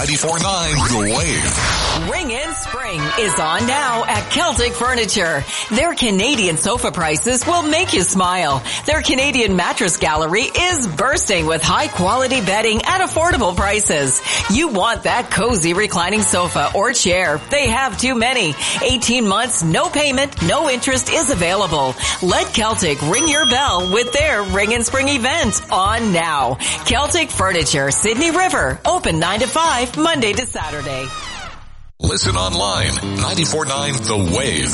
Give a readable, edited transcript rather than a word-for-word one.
94.9 The Wave. Ring in Spring is on now at Celtic Furniture. Their Canadian sofa prices will make you smile. Their Canadian mattress gallery is bursting with high quality bedding at affordable prices. You want that cozy reclining sofa or chair. They have too many. 18 months, no payment, no interest is available. Let Celtic ring your bell with their Ring in Spring event on now. Celtic Furniture, Sydney River, open 9 to 5, Monday to Saturday. Listen online, 94.9 The Wave.